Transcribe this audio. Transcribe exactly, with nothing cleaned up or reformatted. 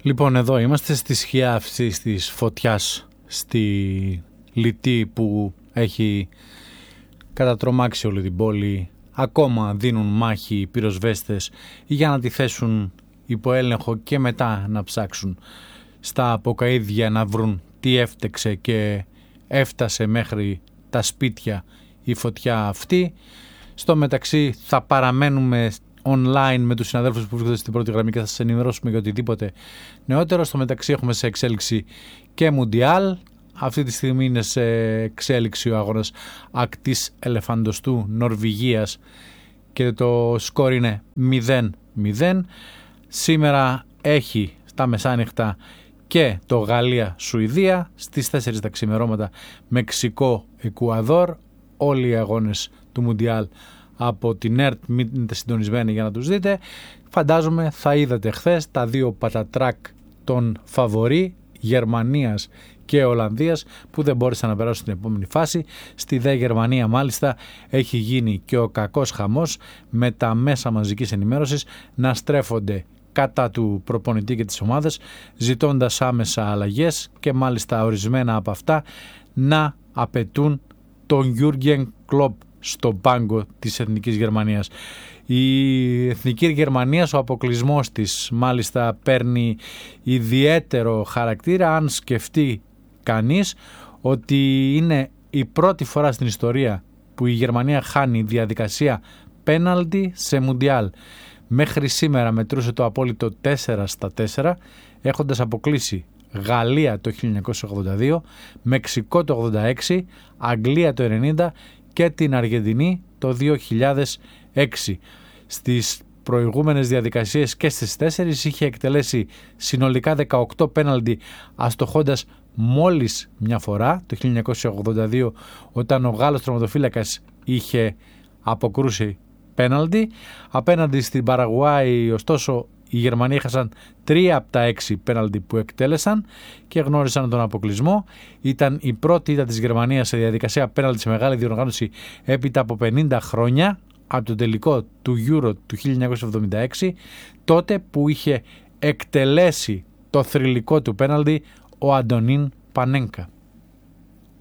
Λοιπόν, εδώ είμαστε στη σκιά αυτής της φωτιάς στη Λιτή που έχει κατατρομάξει όλη την πόλη. Ακόμα δίνουν μάχη οι πυροσβέστες για να τη θέσουν υπό έλεγχο και μετά να ψάξουν στα αποκαΐδια να βρουν τι έφτεξε και έφτασε μέχρι τα σπίτια η φωτιά αυτή. Στο μεταξύ θα παραμένουμε online με τους συναδέλφους που βρίσκονται στην πρώτη γραμμή και θα σας ενημερώσουμε για οτιδήποτε νεότερο. Στο μεταξύ έχουμε σε εξέλιξη και Μουντιάλ. Αυτή τη στιγμή είναι σε εξέλιξη ο αγώνας ακτής ελεφαντοστού Νορβηγίας και το σκορ είναι μηδέν μηδέν. Σήμερα έχει στα μεσάνυχτα και το Γαλλία-Σουηδία, στις τέσσερις τα ξημερώματα Μεξικό-Εκουαδόρ. Όλοι οι αγώνες του Μουντιάλ από την ΕΡΤ, μείνετε συντονισμένοι για να τους δείτε. Φαντάζομαι θα είδατε χθες τα δύο πατατράκ των φαβορί Γερμανίας και Ολλανδίας που δεν μπόρεσαν να περάσουν στην επόμενη φάση. Στη δε Γερμανία μάλιστα έχει γίνει και ο κακός χαμός με τα μέσα μαζικής ενημέρωσης να στρέφονται κατά του προπονητή και της ομάδας, ζητώντας άμεσα αλλαγές και μάλιστα ορισμένα από αυτά να απαιτούν τον Γιούργεν Κλοπ στο πάγκο της Εθνικής Γερμανίας. Η Εθνική Γερμανία, ο αποκλεισμός της μάλιστα παίρνει ιδιαίτερο χαρακτήρα αν σκεφτεί κανείς ότι είναι η πρώτη φορά στην ιστορία που η Γερμανία χάνει διαδικασία πέναλτι σε Μουντιάλ. Μέχρι σήμερα μετρούσε το απόλυτο τέσσερα στα τέσσερα, έχοντας αποκλείσει Γαλλία το χίλια εννιακόσια ογδόντα δύο, Μεξικό το ογδόντα έξι, Αγγλία το ενενήντα και την Αργεντινή το δύο χιλιάδες έξι. Στις προηγούμενες διαδικασίες και στις τέσσερις είχε εκτελέσει συνολικά δεκαοκτώ πέναλτι, αστοχώντας μόλις μια φορά το χίλια εννιακόσια ογδόντα δύο όταν ο Γάλλος τερματοφύλακας είχε αποκρούσει πέναλτι. Απέναντι στην Παραγουάη ωστόσο οι Γερμανοί έχασαν τρία από τα έξι πέναλτι που εκτέλεσαν και γνώρισαν τον αποκλεισμό. Ήταν η πρώτη ήττα της Γερμανίας σε διαδικασία πέναλτι σε μεγάλη διοργάνωση έπειτα από πενήντα χρόνια, από το τελικό του Euro του χίλια εννιακόσια εβδομήντα έξι, τότε που είχε εκτελέσει το θρυλικό του πέναλτι ο Αντωνίν Πανένκα.